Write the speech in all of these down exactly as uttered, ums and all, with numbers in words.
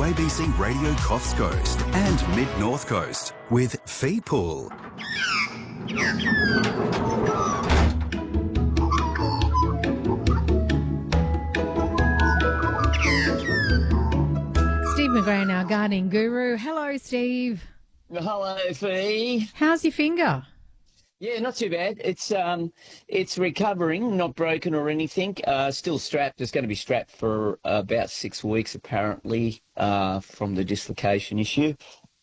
to A B C Radio Coffs Coast and Mid-North Coast with Fee Pool. Steve McGrain, our gardening guru. Hello, Steve. Hello, Fee. How's your finger? Yeah, not too bad. It's um, it's recovering, not broken or anything. Uh, still strapped. It's going to be strapped for about six weeks, apparently, uh, from the dislocation issue.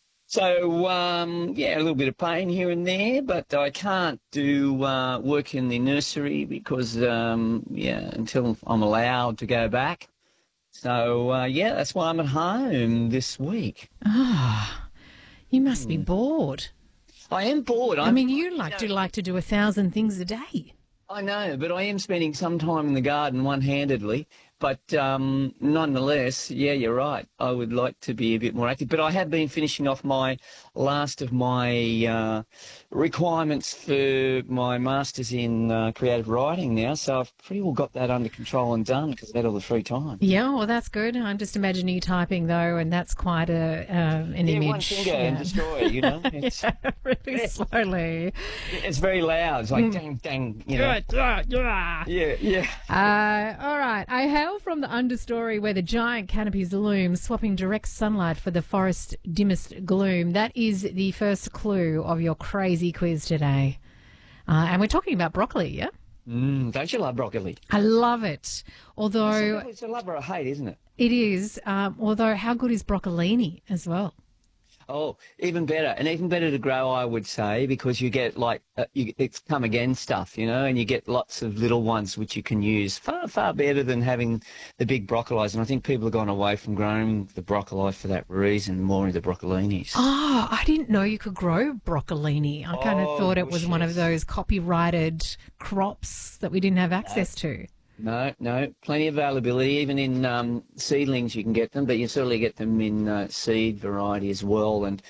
So, um, yeah, a little bit of pain here and there, but I can't do uh, work in the nursery because, um, yeah, until I'm allowed to go back. So, uh, yeah, that's why I'm at home this week. Ah, you must be bored. I am bored. I I'm, mean, you like to like to do a thousand things a day. I know, but I am spending some time in the garden one-handedly. But um, nonetheless, yeah, you're right. I would like to be a bit more active. But I have been finishing off my last of my uh, requirements for my master's in uh, creative writing now. So I've pretty well got that under control and done because I've had all the free time. Yeah, well, that's good. I'm just imagining you typing, though, and that's quite a uh, an yeah, image. one finger and destroy it, you know. It's, yeah, really yeah. slowly. It's very loud. It's like mm. dang, dang, you know. Yeah, yeah. Uh, all right. I hail from the understory where the giant canopies loom, swapping direct sunlight for the forest dimmest gloom. That is the first clue of your crazy quiz today. Uh, and we're talking about broccoli, yeah? Mm, don't you love broccoli? I love it. Although... It's a, it's a love or a hate, isn't it? It is. Um, although, how good is broccolini as well? Oh, even better, and even better to grow, I would say, because you get like uh, you, it's come again stuff, you know, and you get lots of little ones which you can use far, far better than having the big broccolis. And I think people have gone away from growing the broccoli for that reason, more into broccolinis. Oh, I didn't know you could grow broccolini. I kind oh, of thought it was yes. one of those copyrighted crops that we didn't have access no. to. No, no, plenty of availability. Even in um, seedlings you can get them, but you certainly get them in uh, seed variety as well. And,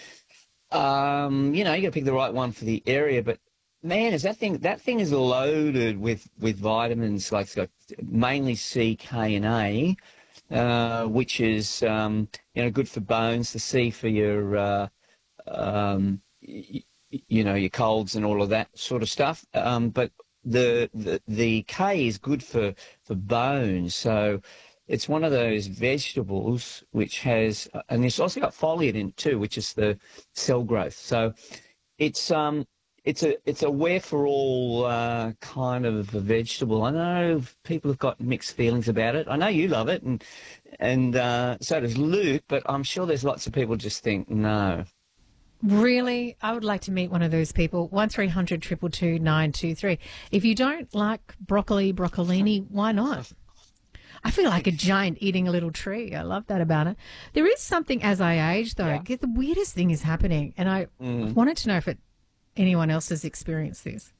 um, you know, you got to pick the right one for the area. But, man, is that thing that thing is loaded with, with vitamins, like it's got mainly C, K and A, uh, which is, um, you know, good for bones, the C for your, uh, um, y- you know, your colds and all of that sort of stuff. Um, but The, the the K is good for, for bones, so it's one of those vegetables which has, and it's also got foliate in it too, which is the cell growth. So it's um it's a it's a wherefore-all uh, kind of a vegetable. I know people have got mixed feelings about it. I know you love it, and and uh, so does Luke, but I'm sure there's lots of people just think no. Really? I would like to meet one of those people. one three hundred two two two nine two three. If you don't like broccoli, broccolini, why not? I feel like a giant eating a little tree. I love that about it. There is something as I age, though. Yeah. The weirdest thing is happening, and I mm. wanted to know if it, anyone else has experienced this.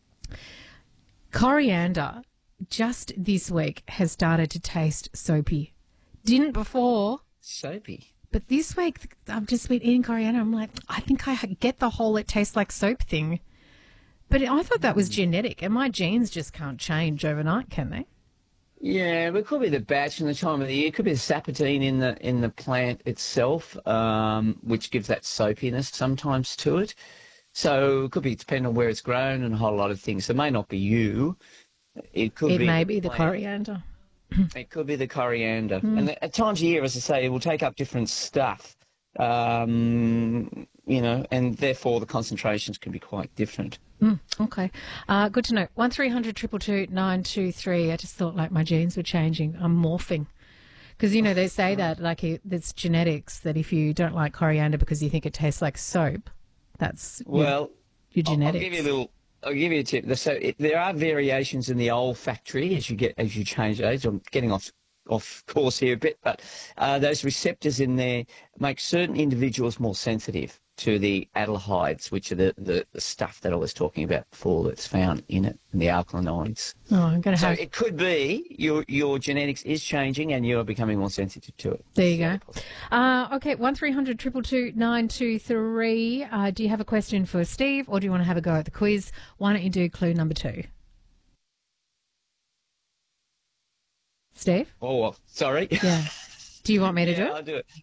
Coriander, just this week, has started to taste soapy. Didn't before. Soapy? But this week, I've just been eating coriander. I'm like, I think I get the whole it tastes like soap thing. But I thought that was genetic, and my genes just can't change overnight, can they? Yeah, but it could be the batch and the time of the year. It could be the saponin in the in the plant itself, um, which gives that soapiness sometimes to it. So it could be depending on where it's grown and a whole lot of things. So it may not be you. It could it be. It may be the coriander. It could be the coriander. Mm. And at times of year, as I say, it will take up different stuff, um, you know, and therefore the concentrations can be quite different. Mm, okay. Uh, good to know. one three hundred two two two nine two three. I just thought like my genes were changing. I'm morphing. Because, you know, they say that, like, it's genetics, that if you don't like coriander because you think it tastes like soap, that's well, your, your genetics. I'll give you a little... I'll give you a tip. So it, there are variations in the olfactory as you get as you change age. I'm getting off off course here a bit, but uh, those receptors in there make certain individuals more sensitive to the aldehydes, which are the, the, the stuff that I was talking about before that's found in it, and the alkaloids. Oh, I'm going to so have... it could be your your genetics is changing and you're becoming more sensitive to it. There you go. Uh, okay, one three hundred two two two nine two three. Uh, do you have a question for Steve, or do you want to have a go at the quiz? Why don't you do clue number two? Steve? Oh, sorry. Yeah. Do you want me to yeah, do it? I'll do it.